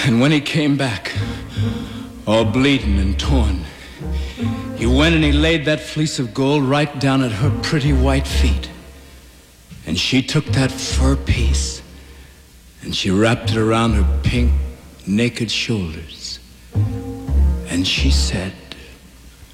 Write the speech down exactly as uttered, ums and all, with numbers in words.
And when he came back, all bleeding and torn, he went and he laid that fleece of gold right down at her pretty white feet. And she took that fur piece and she wrapped it around her pink, naked shoulders. And she said,